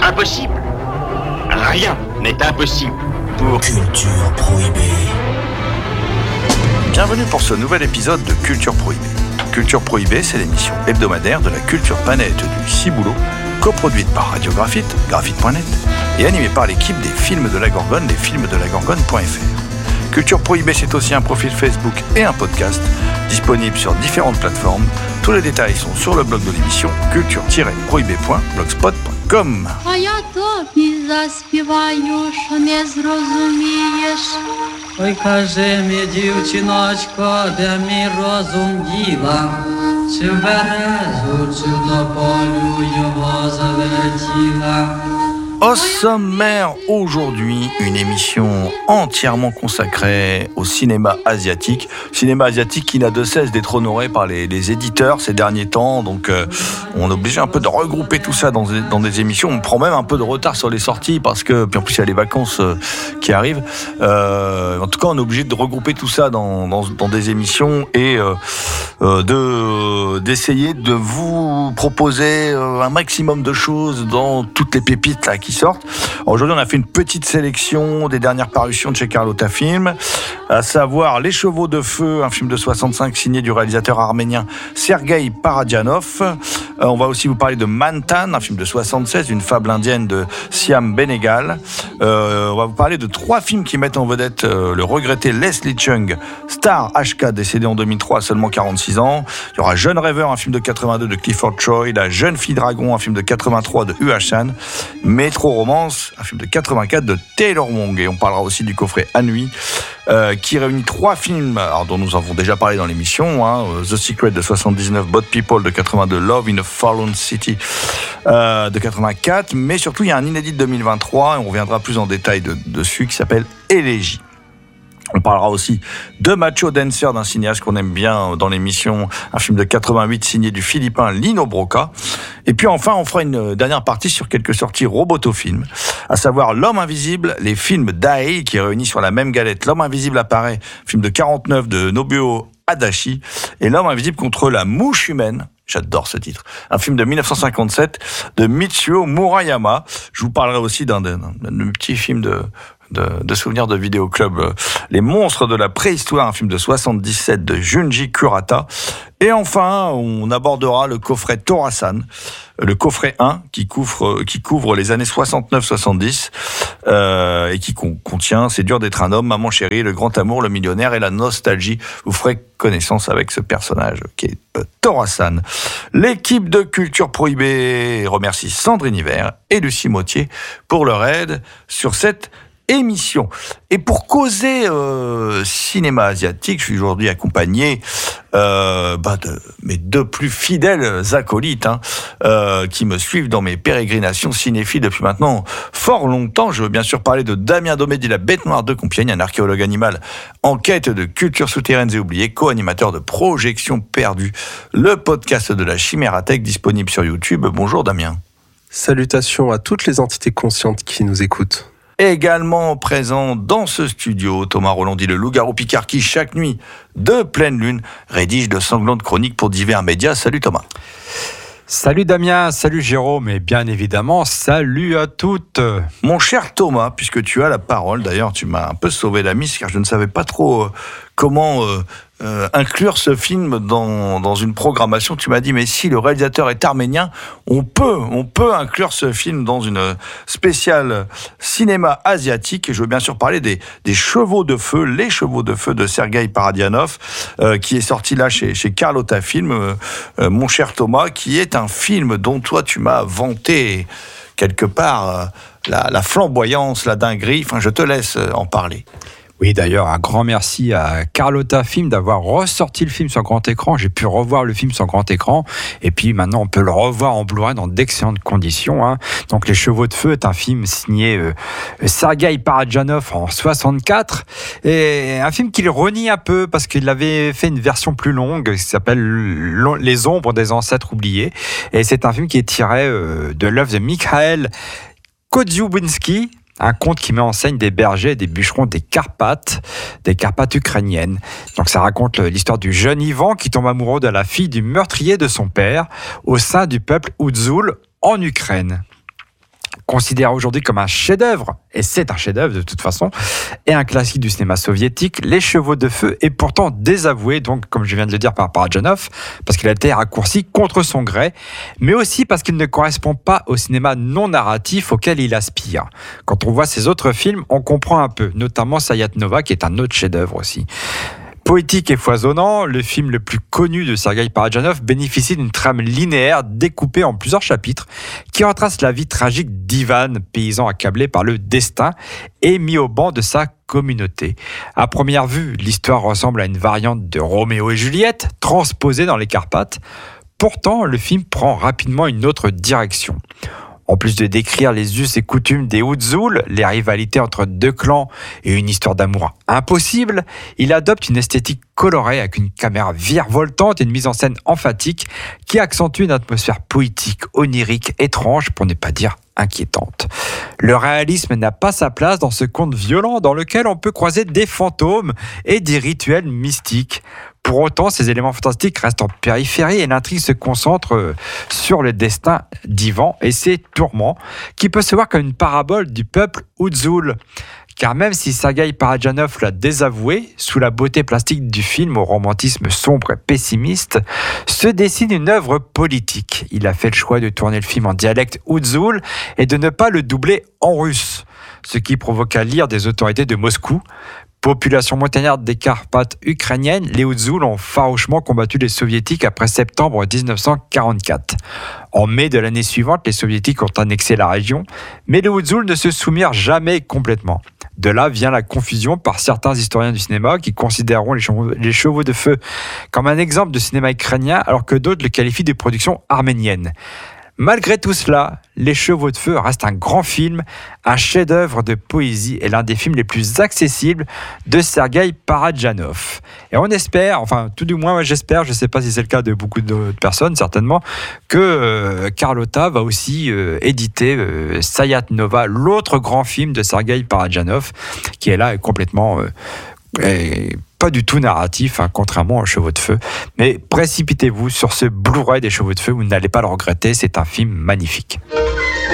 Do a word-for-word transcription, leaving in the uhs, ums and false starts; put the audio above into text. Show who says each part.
Speaker 1: Impossible. Rien n'est impossible pour
Speaker 2: Culture Prohibée.
Speaker 3: Bienvenue pour ce nouvel épisode de Culture Prohibée. Culture Prohibée, c'est l'émission hebdomadaire de la culture planète du Ciboulot, coproduite par Radio Graphite, graphite point net, et animée par l'équipe des films de la Gorgone, lesfilmsdelagorgone point f r. Culture Prohibée, c'est aussi un profil Facebook et un podcast disponible sur différentes plateformes. Tous les détails sont sur le blog de l'émission culture tiret prohibée point blogspot point com.
Speaker 4: А я тобі заспіваю, що не зрозумієш.
Speaker 5: Ой, кажи мені, дівчиночко, де мій розум діла? Чи в березу, чи в тополю його залетіла?
Speaker 3: Au sommaire aujourd'hui, une émission entièrement consacrée au cinéma asiatique. Cinéma asiatique qui n'a de cesse d'être honoré par les, les éditeurs ces derniers temps. Donc euh, on est obligé un peu de regrouper tout ça dans, dans des émissions. On prend même un peu de retard sur les sorties parce que, puis en plus il y a les vacances euh, qui arrivent. Euh, en tout cas, on est obligé de regrouper tout ça dans, dans, dans des émissions et euh, euh, de, d'essayer de vous proposer euh, un maximum de choses dans toutes les pépites là qui sortent. Alors aujourd'hui, on a fait une petite sélection des dernières parutions de chez Carlotta Film, à savoir Les Chevaux de Feu, un film de soixante-cinq signé du réalisateur arménien Sergueï Paradjanov. Euh, on va aussi vous parler de Mantan, un film de soixante-seize, une fable indienne de Siam Benegal. Euh, on va vous parler de trois films qui mettent en vedette euh, le regretté Leslie Cheung, star H K, décédé en deux mille trois à seulement quarante-six ans. Il y aura Jeune Rêveur, un film de quatre-vingt-deux de Clifford Choi, La Jeune Fille Dragon, un film de quatre-vingt-trois de Hu Hassan, Métro Romance, un film de quatre-vingt-quatre de Taylor Wong. Et on parlera aussi du coffret Anhui, euh, qui réunit trois films alors, dont nous avons déjà parlé dans l'émission, hein, The Secret de soixante-dix-neuf, Bad People de quatre-vingt-deux, Love in a Fallen City euh, de quatre-vingt-quatre, mais surtout il y a un inédit de deux mille vingt-trois, et on reviendra plus en détail de, dessus, qui s'appelle Élégie. On parlera aussi de Macho Dancer, d'un cinéaste qu'on aime bien dans l'émission, un film de quatre-vingt-huit signé du Philippin Lino Broca. Et puis enfin, on fera une dernière partie sur quelques sorties robotofilms, à savoir L'Homme Invisible, les films d'Aei qui réunissent sur la même galette. L'Homme Invisible apparaît, film de quarante-neuf de Nobuo Adachi, et L'Homme Invisible contre la mouche humaine. J'adore ce titre. Un film de dix-neuf cent cinquante-sept de Mitsuo Murayama. Je vous parlerai aussi d'un, d'un, d'un petit film de... De, de souvenirs de vidéoclub, euh, Les Monstres de la Préhistoire, un film de soixante-dix-sept de Junji Kurata. Et enfin, on abordera le coffret Torasan, le coffret un qui couvre, qui couvre les années soixante-neuf soixante-dix euh, et qui con, contient C'est dur d'être un homme, Maman chérie, Le grand amour, Le millionnaire et la nostalgie. Vous ferez connaissance avec ce personnage qui est euh, Torasan. L'équipe de Culture Prohibée remercie Sandrine Hiver et Lucie Mottier pour leur aide sur cette émission. Et pour causer euh, cinéma asiatique, je suis aujourd'hui accompagné euh, bah de mes deux plus fidèles acolytes hein, euh, qui me suivent dans mes pérégrinations cinéphiles depuis maintenant fort longtemps. Je veux bien sûr parler de Damien Domé dit La Bête Noire de Compiègne, un archéologue animal en quête de cultures souterraines et oubliées, co-animateur de Projection Perdue, le podcast de la Chimérathèque disponible sur YouTube. Bonjour Damien.
Speaker 6: Salutations à toutes les entités conscientes qui nous écoutent.
Speaker 3: Également présent dans ce studio, Thomas Roland dit le loup-garou Picard qui, chaque nuit de pleine lune, rédige de sanglantes chroniques pour divers médias. Salut Thomas.
Speaker 7: Salut Damien, salut Jérôme et bien évidemment, salut à toutes.
Speaker 3: Mon cher Thomas, puisque tu as la parole, d'ailleurs tu m'as un peu sauvé la mise car je ne savais pas trop euh, comment euh, euh, inclure ce film dans, dans une programmation. Tu m'as dit mais si le réalisateur est arménien, on peut, on peut inclure ce film dans une spéciale cinéma asiatique. Et je veux bien sûr parler des, des Chevaux de Feu, Les Chevaux de Feu de Sergueï Paradjanov, euh, qui est sorti là chez, chez Carlotta Film, euh, euh, mon cher Thomas, qui est un film dont toi tu m'as vanté quelque part euh, la, la flamboyance, la dinguerie. Enfin, je te laisse en parler.
Speaker 7: Oui, d'ailleurs, un grand merci à Carlotta Film d'avoir ressorti le film sur grand écran. J'ai pu revoir le film sur grand écran. Et puis maintenant, on peut le revoir en Blu-ray dans d'excellentes conditions. Hein. Donc, Les Chevaux de Feu est un film signé euh, Sergueï Paradjanov en soixante-quatre. Et un film qu'il renie un peu parce qu'il avait fait une version plus longue qui s'appelle Les Ombres des ancêtres oubliés. Et c'est un film qui est tiré euh, de l'œuvre de Mikhail Koziubinsky, un conte qui met en scène des bergers et des bûcherons des Carpates, des Carpates ukrainiennes. Donc ça raconte l'histoire du jeune Ivan qui tombe amoureux de la fille du meurtrier de son père au sein du peuple Ouzoul en Ukraine. considéré aujourd'hui comme un chef-d'œuvre, et c'est un chef-d'œuvre de toute façon, et un classique du cinéma soviétique, Les Chevaux de Feu est pourtant désavoué, donc comme je viens de le dire par Parajanov, parce qu'il a été raccourci contre son gré, mais aussi parce qu'il ne correspond pas au cinéma non narratif auquel il aspire. Quand on voit ses autres films, on comprend un peu, notamment Sayat-Nova, qui est un autre chef-d'œuvre aussi. Poétique et foisonnant, le film le plus connu de Sergueï Parajanov bénéficie d'une trame linéaire découpée en plusieurs chapitres qui retrace la vie tragique d'Ivan, paysan accablé par le destin et mis au banc de sa communauté. À première vue, l'histoire ressemble à une variante de Roméo et Juliette transposée dans les Carpates. Pourtant, le film prend rapidement une autre direction. En plus de décrire les us et coutumes des Houtzouls, les rivalités entre deux clans et une histoire d'amour impossible, il adopte une esthétique colorée avec une caméra virevoltante et une mise en scène emphatique qui accentue une atmosphère poétique, onirique, étrange, pour ne pas dire inquiétante. Le réalisme n'a pas sa place dans ce conte violent dans lequel on peut croiser des fantômes et des rituels mystiques. Pour autant, ces éléments fantastiques restent en périphérie et l'intrigue se concentre sur le destin d'Ivan et ses tourments, qui peut se voir comme une parabole du peuple Houtzoul. Car même si Sergueï Parajanov l'a désavoué, sous la beauté plastique du film au romantisme sombre et pessimiste, se dessine une œuvre politique. Il a fait le choix de tourner le film en dialecte Houtzoul et de ne pas le doubler en russe, ce qui provoqua l'ire des autorités de Moscou. Population montagnarde des Carpates ukrainiennes, les Houtzouls ont farouchement combattu les Soviétiques après septembre dix-neuf cent quarante-quatre. En mai de l'année suivante, les Soviétiques ont annexé la région, mais les Houtzouls ne se soumirent jamais complètement. De là vient la confusion par certains historiens du cinéma qui considéreront les chevaux, les chevaux de feu comme un exemple de cinéma ukrainien, alors que d'autres le qualifient de production arménienne. Malgré tout cela, Les Chevaux de Feu reste un grand film, un chef-d'œuvre de poésie et l'un des films les plus accessibles de Sergueï Parajanov. Et on espère, enfin tout du moins moi j'espère, je ne sais pas si c'est le cas de beaucoup d'autres personnes certainement, que euh, Carlotta va aussi euh, éditer euh, Sayat-Nova, l'autre grand film de Sergueï Parajanov, qui est là complètement... Euh, Et pas du tout narratif, hein, contrairement aux Chevaux de Feu. Mais précipitez-vous sur ce Blu-ray des Chevaux de Feu, vous n'allez pas le regretter, c'est un film magnifique.